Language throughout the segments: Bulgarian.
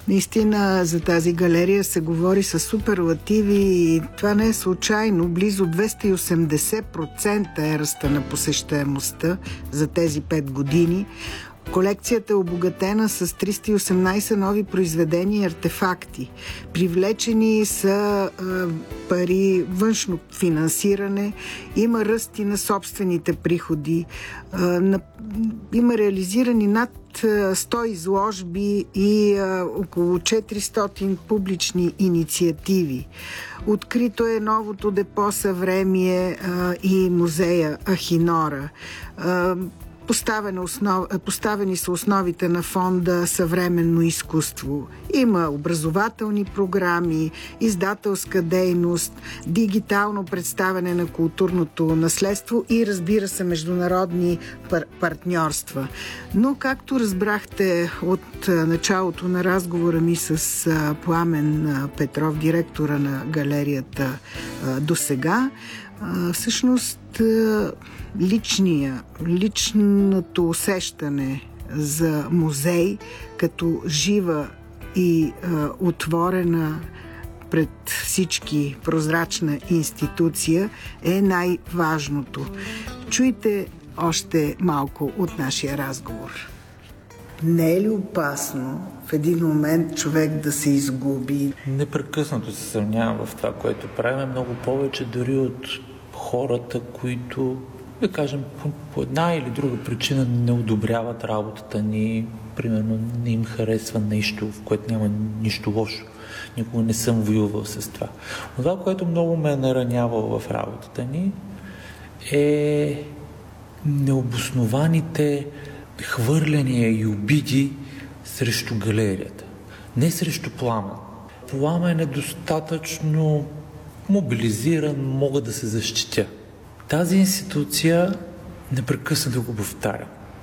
Наистина за тази галерия се говори с суперлативи и това не е случайно. Близо 280% е ръста на посещаемостта за тези 5 години. Колекцията е обогатена с 318 нови произведения и артефакти. Привлечени са пари, външно финансиране, има ръст и на собствените приходи, има реализирани над 100 изложби и около 400 публични инициативи. Открито е новото депо Съвремие и музея Ахинора. Поставени са основите на фонда Съвременно изкуство. Има образователни програми, издателска дейност, дигитално представяне на културното наследство и, разбира се, международни партньорства. Но, както разбрахте от началото на разговора ми с Пламен Петров, директора на галерията до сега, всъщност личното усещане за музей като жива и отворена пред всички прозрачна институция е най-важното. Чуйте още малко от нашия разговор. Не е ли опасно в един момент човек да се изгуби? Непрекъснато се съмнявам в това, което правим, много повече дори от хората, които, да кажем, по една или друга причина не одобряват работата ни, примерно не им харесва нещо, в което няма нищо лошо. Никога не съм воювал с това. Но това, което много ме е наранявало в работата ни, е необоснованите хвърляния и обиди срещу галерията. Не срещу Пламен. Пламен е достатъчно мобилизиран, мога да се защитя. Тази институция, непрекъснато го повтаря,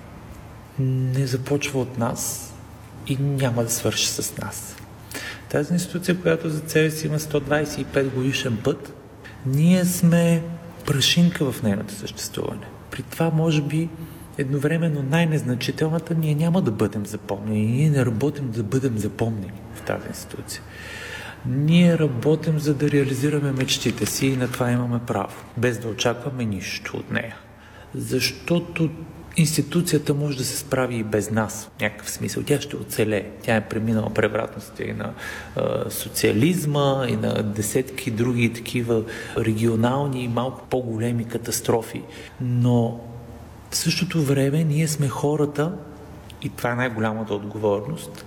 не започва от нас и няма да свърши с нас. Тази институция, която за себе си има 125 годишен път, ние сме прашинка в нейното съществуване. При това, може би, едновременно най-незначителната, ние няма да бъдем запомнени. Ние не работим да бъдем запомнени в тази институция. Ние работим, за да реализираме мечтите си и на това имаме право, без да очакваме нищо от нея. Защото институцията може да се справи и без нас, в някакъв смисъл. Тя ще оцелее. Тя е преминала превратности и на социализма, и на десетки други такива регионални и малко по-големи катастрофи. Но в същото време ние сме хората, и това е най-голямата отговорност,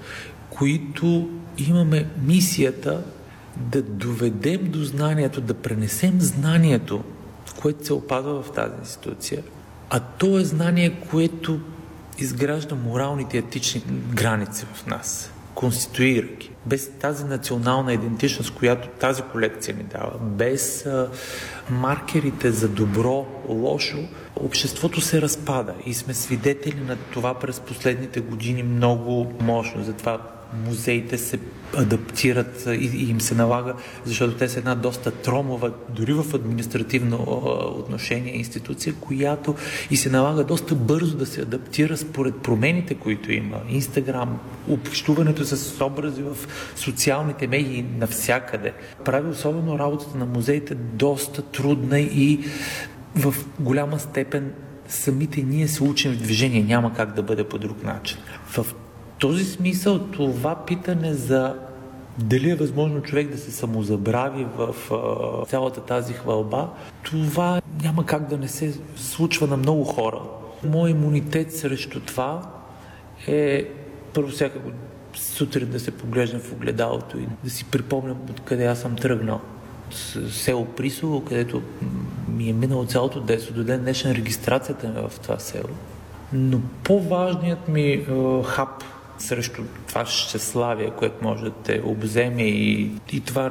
които имаме мисията да доведем до знанието, да пренесем знанието, което се опазва в тази институция, а то е знание, което изгражда моралните и етични граници в нас, конституирайки. Без тази национална идентичност, която тази колекция ни дава, без маркерите за добро, лошо, обществото се разпада и сме свидетели на това през последните години много мощно. Затова музеите се адаптират и им се налага, защото те са една доста тромова, дори в административно отношение, институция, която и се налага доста бързо да се адаптира според промените, които има. Инстаграм, общуването с образи в социалните медии навсякъде. Прави особено работата на музеите доста трудна и в голяма степен самите ние се учим в движение. Няма как да бъде по друг начин. В този смисъл това питане за дали е възможно човек да се самозабрави в цялата тази хвалба, това няма как да не се случва на много хора. Моят имунитет срещу това е първо всяка сутрин да се поглеждам в огледалото и да си припомням откъде аз съм тръгнал. Село Присово, където ми е минало цялото детство, до ден днешен регистрацията ми в това село. Но по-важният ми хап срещу това щеславие, което може да те обземе и това